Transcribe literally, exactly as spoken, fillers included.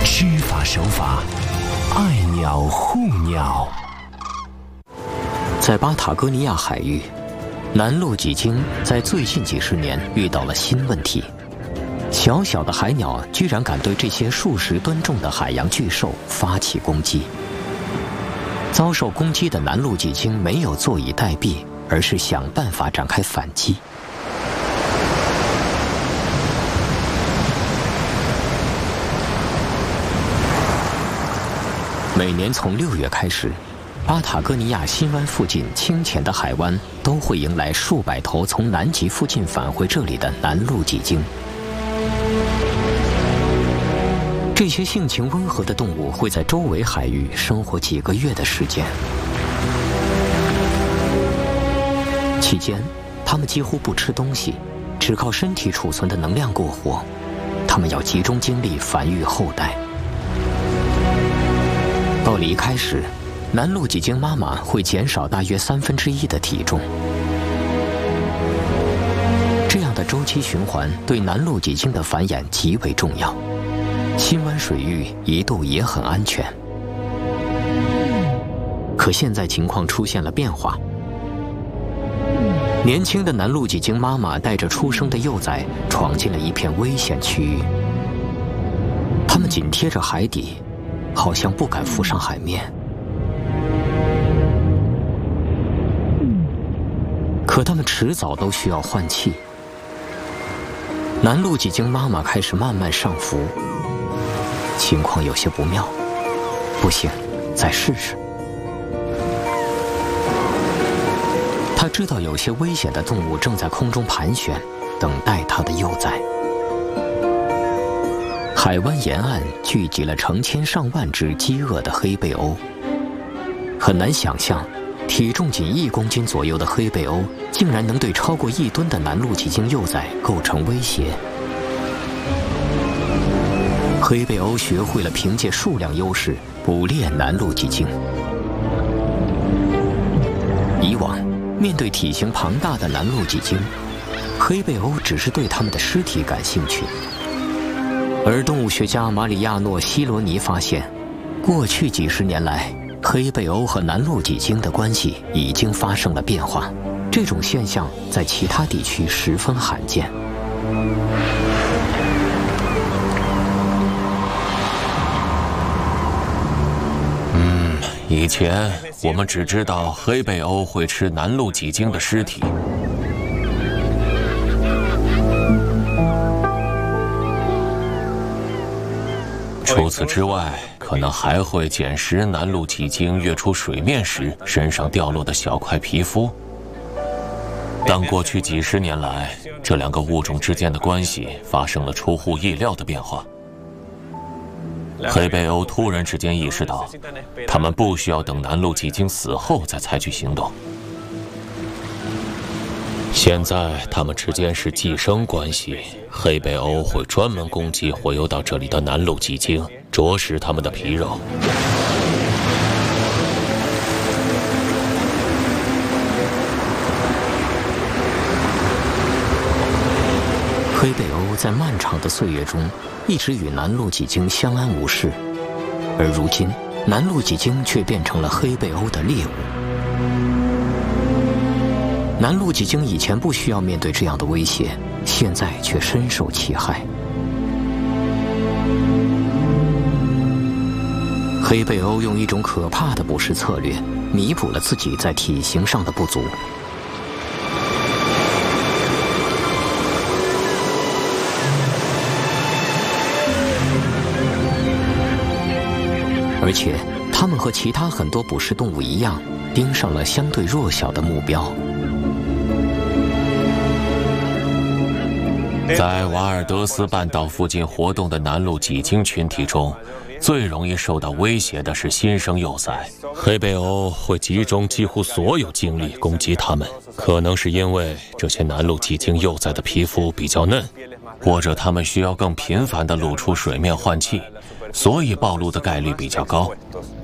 施法手法，爱鸟护鸟。 在巴塔哥尼亚海域，南陆几鲸在最近几十年遇到了新问题。小小的海鸟居然敢对这些数十吨重的海洋巨兽发起攻击。遭受攻击的南陆几鲸没有坐以待毙，而是想办法展开反击。每年从六月开始，巴塔哥尼亚新湾附近清浅的海湾都会迎来数百头从南极附近返回这里的南陆几鲸。这些性情温和的动物会在周围海域生活几个月的时间，期间，它们几乎不吃东西，只靠身体储存的能量过活。它们要集中精力繁育后代。到离开时，南陆几鲸妈妈会减少大约三分之一的体重。这样的周期循环对南陆几鲸的繁衍极为重要。新湾水域一度也很安全，可现在情况出现了变化。年轻的南陆几鲸妈妈带着出生的幼崽闯进了一片危险区域，它们紧贴着海底，好像不敢浮上海面。可它们迟早都需要换气。南陆几鲸妈妈开始慢慢上浮。情况有些不妙，不行，再试试。他知道有些危险的动物正在空中盘旋，等待它的幼崽。海湾沿岸聚集了成千上万只饥饿的黑背鸥。很难想象，体重仅一公斤左右的黑背鸥，竟然能对超过一吨的南陆几鲸幼崽构成威胁。黑背鸥学会了凭借数量优势捕猎南陆几鲸。以往，面对体型庞大的南陆几鲸，黑背鸥只是对它们的尸体感兴趣。而动物学家马里亚诺·希罗尼发现，过去几十年来，黑背鸥和南陆几鲸的关系已经发生了变化。这种现象在其他地区十分罕见。 以前我们只知道黑背鸥会吃南陆几鲸的尸体，除此之外，可能还会捡食南陆几鲸跃出水面时身上掉落的小块皮肤。但过去几十年来，这两个物种之间的关系发生了出乎意料的变化。黑背鸥突然之间意识到，它们不需要等南陆几鲸死后再采取行动。现在它们之间是寄生关系，黑背鸥会专门攻击洄游到这里的南陆几鲸，啄食它们的皮肉。 黑背鸥在漫长的岁月中一直与南陆几鲸相安无事，而如今南陆几鲸却变成了黑背鸥的猎物。南陆几鲸以前不需要面对这样的威胁，现在却深受其害。黑背鸥用一种可怕的捕食策略，弥补了自己在体型上的不足。而且，它们和其他很多捕食动物一样，盯上了相对弱小的目标。 在瓦尔德斯半岛附近活动的南陆几鲸群体中，最容易受到威胁的是新生幼崽。黑背鸥会集中几乎所有精力攻击它们，可能是因为这些南陆几鲸幼崽的皮肤比较嫩，或者它们需要更频繁地露出水面换气，所以暴露的概率比较高。